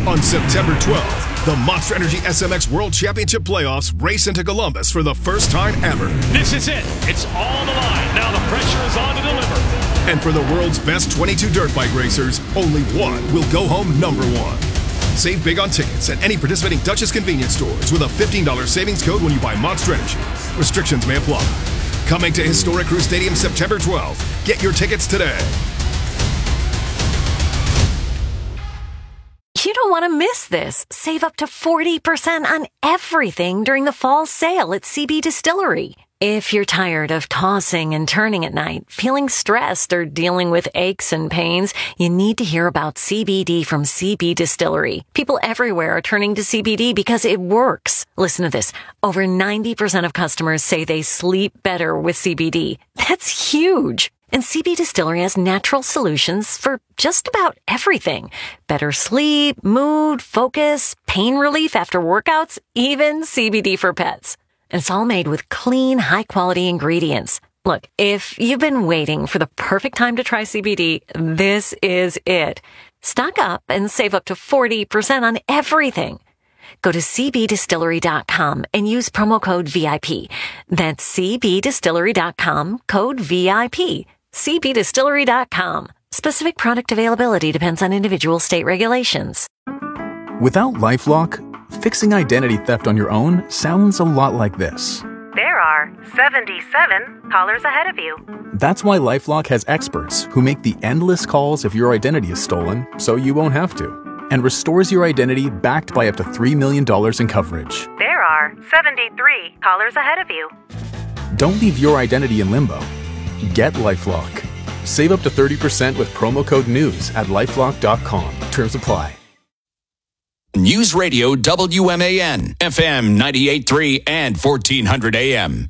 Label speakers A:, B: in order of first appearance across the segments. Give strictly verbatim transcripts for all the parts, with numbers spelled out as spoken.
A: On September twelfth, the Monster Energy S M X World Championship Playoffs race into Columbus for the first time ever.
B: This is it. It's all the line. Now the pressure is on to deliver.
A: And for the world's best twenty-two dirt bike racers, only one will go home number one. Save big on tickets at any participating Duchess convenience stores with a fifteen dollars savings code when you buy Monster Energy. Restrictions may apply. Coming to Historic Crew Stadium September twelfth. Get your tickets today.
C: You don't want to miss this. Save up to forty percent on everything during the fall sale at C B Distillery. If you're tired of tossing and turning at night, feeling stressed, or dealing with aches and pains, you need to hear about C B D from C B Distillery. People everywhere are turning to C B D because it works. Listen to this. Over ninety percent of customers say they sleep better with C B D. That's huge. And C B Distillery has natural solutions for just about everything. Better sleep, mood, focus, pain relief after workouts, even C B D for pets. And it's all made with clean, high-quality ingredients. Look, if you've been waiting for the perfect time to try C B D, this is it. Stock up and save up to forty percent on everything. Go to c b distillery dot com and use promo code V I P. That's c b distillery dot com, code V I P. c b distillery dot com. Specific product availability depends on individual state regulations.
D: Without LifeLock, fixing identity theft on your own sounds a lot like this.
E: There are seventy-seven callers ahead of you.
D: That's why LifeLock has experts who make the endless calls if your identity is stolen, so you won't have to, and restores your identity backed by up to three million dollars in coverage.
E: There are seventy-three callers ahead of you.
D: Don't leave your identity in limbo. Get LifeLock. Save up to thirty percent with promo code NEWS at lifelock dot com. Terms apply.
F: News Radio W M A N, F M ninety-eight point three and fourteen hundred A M.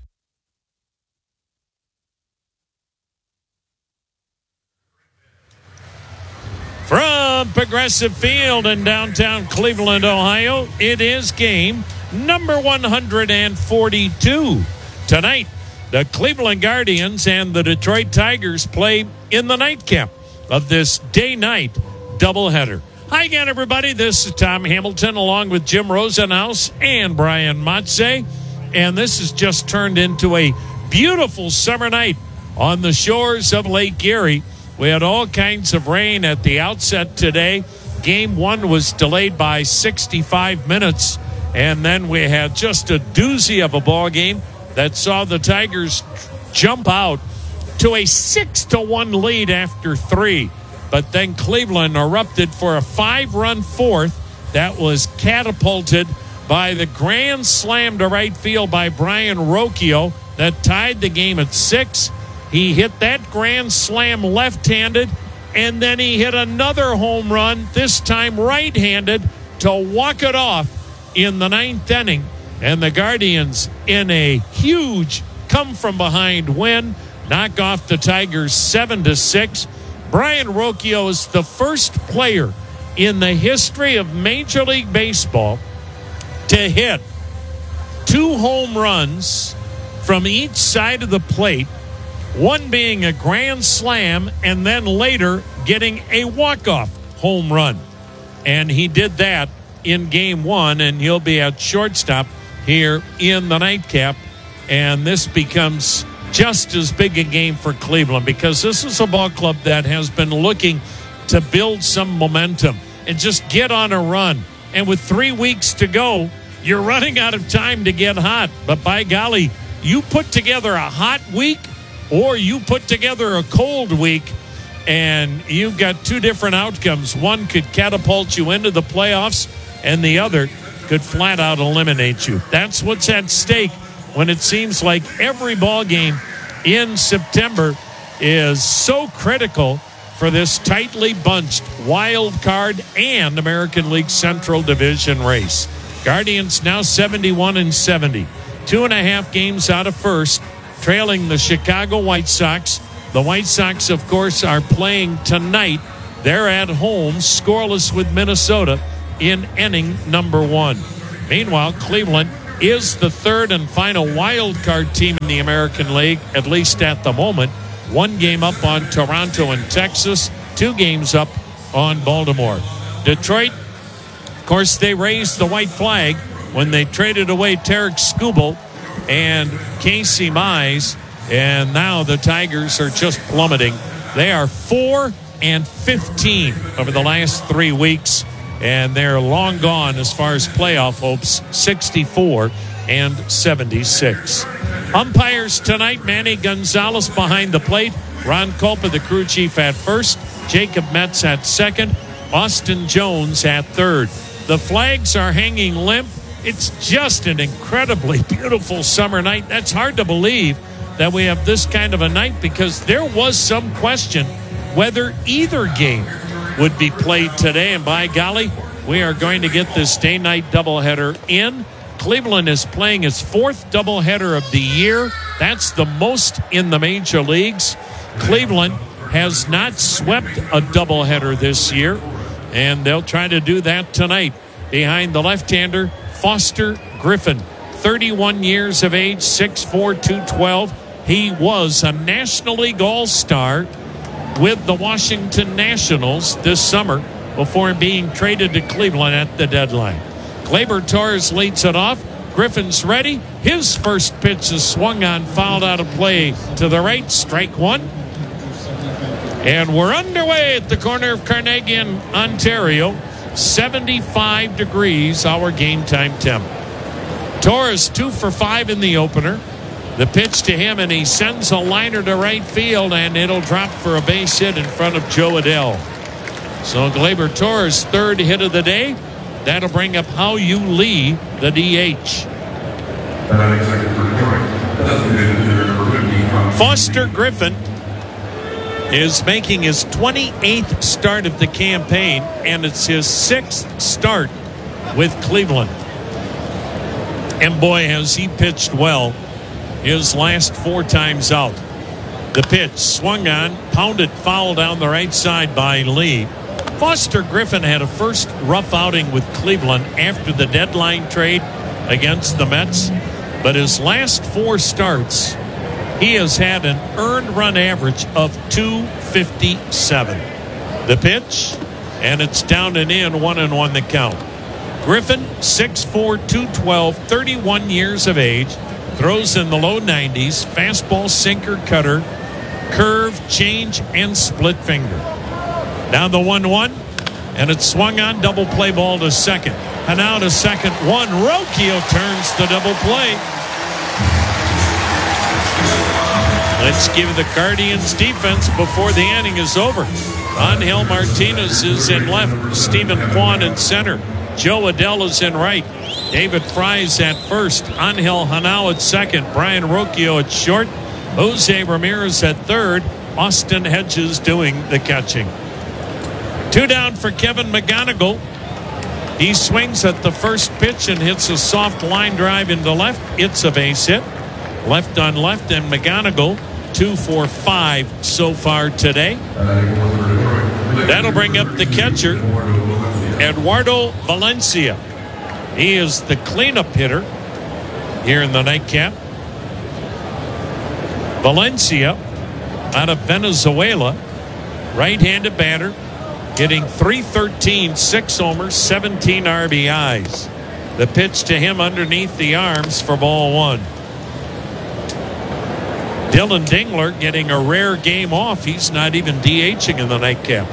B: From Progressive Field in downtown Cleveland, Ohio, it is game number one hundred forty-two. Tonight, the Cleveland Guardians and the Detroit Tigers play in the nightcap of this day-night doubleheader. Hi again, everybody. This is Tom Hamilton along with Jim Rosenhaus and Brian Motze. And this has just turned into a beautiful summer night on the shores of Lake Erie. We had all kinds of rain at the outset today. Game one was delayed by sixty-five minutes. And then we had just a doozy of a ball game that saw the Tigers jump out to a six to one lead after three. But then Cleveland erupted for a five-run fourth that was catapulted by the grand slam to right field by Brian Rocchio that tied the game at six. He hit that grand slam left-handed, and then he hit another home run, this time right-handed, to walk it off in the ninth inning. And the Guardians, in a huge come-from-behind win, knock off the Tigers seven to six. Brian Rocchio is the first player in the history of Major League Baseball to hit two home runs from each side of the plate, one being a grand slam and then later getting a walk-off home run. And he did that in game one, and he'll be at shortstop here in the nightcap. And this becomes just as big a game for Cleveland because this is a ball club that has been looking to build some momentum and just get on a run. And with three weeks to go, you're running out of time to get hot. But by golly, you put together a hot week or you put together a cold week, and you've got two different outcomes. One could catapult you into the playoffs, and the other could flat out eliminate you. That's what's at stake when it seems like every ball game in September is so critical for this tightly bunched wild card and American League Central Division race. Guardians now seventy-one and seventy, two and a half games out of first, trailing the Chicago White Sox. The White Sox, of course, are playing tonight. They're at home, scoreless with Minnesota in inning number one. Meanwhile, Cleveland is the third and final wild card team in the American League, at least at the moment. One game up on Toronto and Texas, two games up on Baltimore. Detroit course, they raised the white flag when they traded away Tarek Skubal and Casey Mize, and now the Tigers are just plummeting. They are four and fifteen over the last three weeks, and they're long gone as far as playoff hopes, sixty-four and seventy-six. Umpires tonight, Manny Gonzalez behind the plate, Ron Culpa, the crew chief, at first, Jacob Metz at second, Austin Jones at third. The flags are hanging limp. It's just an incredibly beautiful summer night. That's hard to believe that we have this kind of a night, because there was some question whether either game would be played today. And by golly, we are going to get this day-night doubleheader in. Cleveland is playing its fourth doubleheader of the year. That's the most in the major leagues. Cleveland has not swept a doubleheader this year, and they'll try to do that tonight. Behind the left-hander, Foster Griffin, thirty-one years of age, six foot four, two twelve. He was a National League All-Star with the Washington Nationals this summer before being traded to Cleveland at the deadline. Gleyber Torres leads it off. Griffin's ready. His first pitch is swung on, fouled out of play to the right. Strike one. And we're underway at the corner of Carnegie and Ontario. seventy-five degrees, our game time temp. Torres two for five in the opener. The pitch to him, and he sends a liner to right field, and it'll drop for a base hit in front of Joe Adell. So Gleyber Torres' third hit of the day. That'll bring up Hao-Yu Lee, the D H. Foster Griffin is making his twenty-eighth start of the campaign, and it's his sixth start with Cleveland. And boy, has he pitched well his last four times out. The pitch swung on, pounded foul down the right side by Lee. Foster Griffin had a first rough outing with Cleveland after the deadline trade against the Mets, but his last four starts, he has had an earned run average of two fifty-seven. The pitch, and it's down and in, one and one the count. Griffin, six foot four, two twelve, thirty-one years of age, throws in the low nineties, fastball, sinker, cutter, curve, change, and split finger. Now the one one, and it's swung on, double play ball to second. And now to second one, Rocchio turns the double play. Let's give the Guardians defense before the inning is over. Angel Martinez is in left, Stephen Kwan in center, Joe Adell is in right, David Fry's at first, Angel Hanau at second, Brian Rocchio at short, Jose Ramirez at third, Austin Hedges doing the catching. Two down for Kevin McGonigal. He swings at the first pitch and hits a soft line drive into left. It's a base hit. Left on left, and McGonigal two for five so far today. That'll bring up the catcher, Eduardo Valencia. He is the cleanup hitter here in the nightcap. Valencia out of Venezuela, right-handed batter, hitting three thirteen, six homers, seventeen R B Is. The pitch to him underneath the arms for ball one. Dylan Dingler getting a rare game off. He's not even DHing in the nightcap.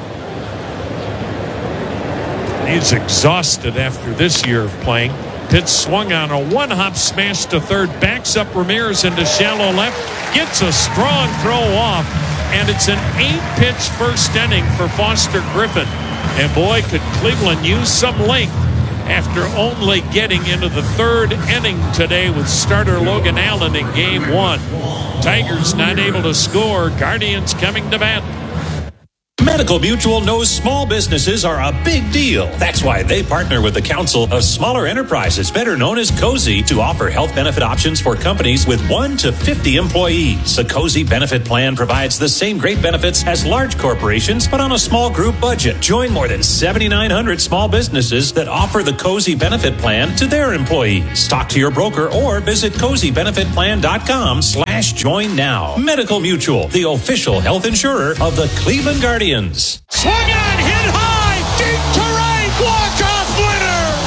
B: He's exhausted after this year of playing. Pitch swung on, a one-hop smash to third, backs up Ramirez into shallow left, gets a strong throw off, and it's an eight-pitch first inning for Foster Griffin. And boy, could Cleveland use some length after only getting into the third inning today with starter Logan Allen in game one. Tigers not able to score. Guardians coming to bat.
G: Medical Mutual knows small businesses are a big deal. That's why they partner with the Council of Smaller Enterprises, better known as COSI, to offer health benefit options for companies with one to fifty employees. The COSI benefit plan provides the same great benefits as large corporations, but on a small group budget. Join more than seventy-nine hundred small businesses that offer the COSI benefit plan to their employees. Talk to your broker or visit cozy benefit plan dot com slash join now. Medical Mutual, the official health insurer of the Cleveland Guardians.
B: Swung on, hit high, deep to right, walk-off winner!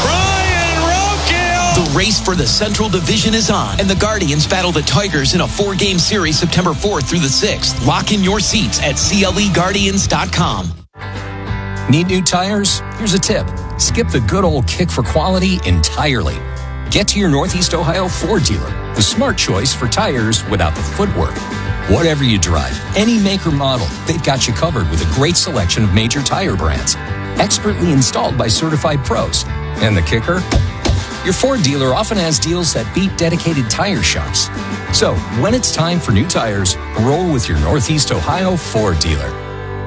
H: race for the Central Division is on, and the Guardians battle the Tigers in a four-game series September fourth through the sixth. Lock in your seats at C L E Guardians dot com.
I: Need new tires? Here's a tip. Skip the good old kick for quality entirely. Get to your Northeast Ohio Ford dealer, the smart choice for tires without the footwork. Whatever you drive, any make or model, they've got you covered with a great selection of major tire brands. Expertly installed by certified pros. And the kicker? Your Ford dealer often has deals that beat dedicated tire shops. So, when it's time for new tires, roll with your Northeast Ohio Ford dealer.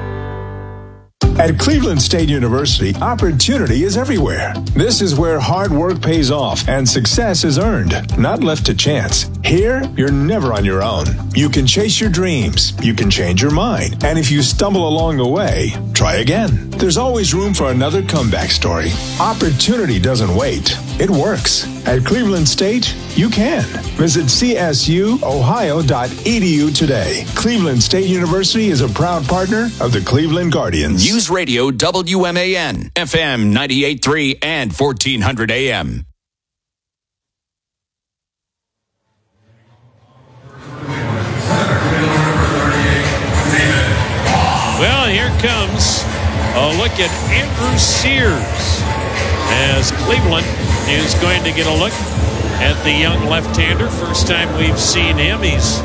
J: At Cleveland State University, opportunity is everywhere. This is where hard work pays off and success is earned, not left to chance. Here, you're never on your own. You can chase your dreams, you can change your mind, and if you stumble along the way, try again. There's always room for another comeback story. Opportunity doesn't wait. It works. At Cleveland State, you can. Visit C S U ohio dot e d u today. Cleveland State University is a proud partner of the Cleveland Guardians.
F: News Radio W M A N, F M ninety-eight point three and fourteen hundred A M.
B: Well, here comes a look at Andrew Sears as Cleveland is going to get a look at the young left-hander. First time we've seen him. He's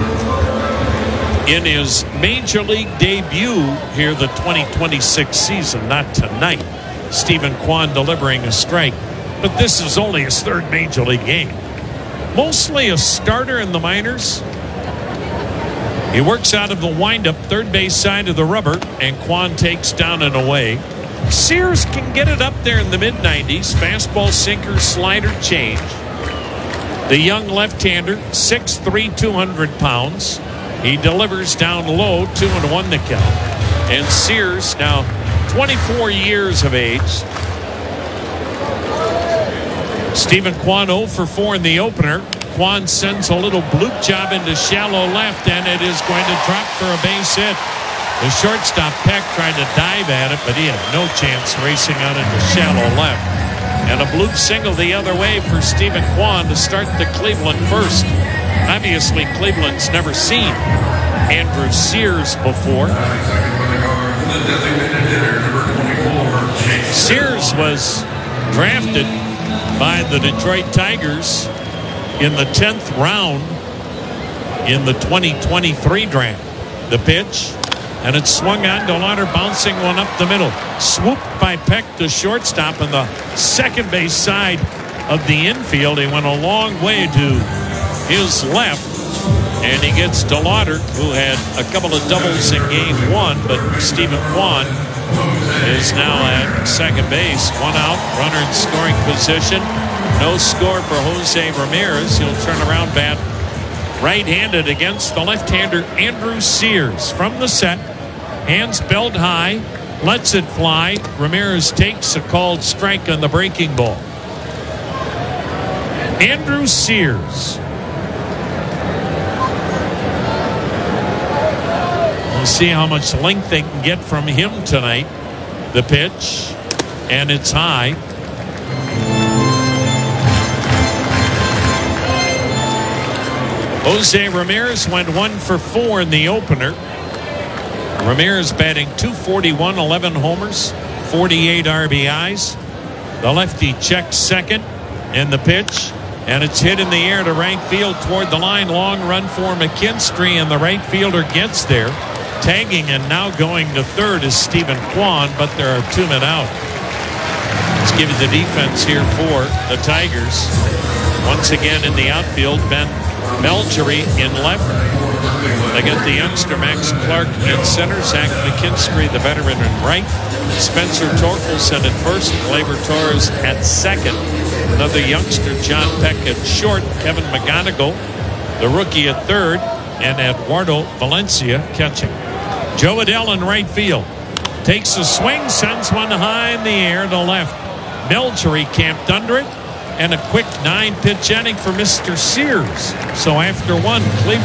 B: in his major league debut here the twenty twenty-six season, not tonight. Stephen Kwan delivering a strike, but this is only his third major league game. Mostly a starter in the minors. He works out of the windup third base side of the rubber, and Kwan takes down and away. Sears can get it up there in the mid nineties. Fastball, sinker, slider, change. The young left-hander, six three, two hundred pounds. He delivers down low, two and one to count. And Sears, now twenty-four years of age. Stephen Kwan oh for four in the opener. Kwan sends a little bloop job into shallow left, and it is going to drop for a base hit. The shortstop, Peck, tried to dive at it, but he had no chance, racing out into shallow left. And a bloop single the other way for Stephen Kwan to start the Cleveland first. Obviously, Cleveland's never seen Andrew Sears before. Sears was drafted by the Detroit Tigers in the tenth round in the twenty twenty-three draft. The pitch, and it's swung on. DeLauder bouncing one up the middle. Swooped by Peck to shortstop on the second base side of the infield. He went a long way to his left, and he gets DeLauder, who had a couple of doubles in game one, but Stephen Kwan is now at second base. One out, runner in scoring position. No score for Jose Ramirez. He'll turn around bat right-handed against the left-hander Andrew Sears. From the set, hands belt high, lets it fly. Ramirez takes a called strike on the breaking ball. Andrew Sears. We'll see how much length they can get from him tonight. The pitch, and it's high. Jose Ramirez went one for four in the opener. Ramirez batting two forty-one, eleven homers, forty-eight R B Is. The lefty checks second, and the pitch, and it's hit in the air to right field toward the line. Long run for McKinstry, and the right fielder gets there. Tagging and now going to third is Stephen Kwan, but there are two men out. Let's give you the defense here for the Tigers. Once again in the outfield, Ben Melchery in left. They got the youngster Max Clark in center. Zach McKinstry, the veteran, in right. Spencer Torkelson at first. Gleyber Torres at second. Another youngster, John Peck, at short. Kevin McGonigal, the rookie, at third. And Eduardo Valencia catching. Joe Adell in right field. Takes a swing, sends one high in the air to left. Melchery camped under it. And a quick nine-pitch inning for Mister Sears. So after one, Cleveland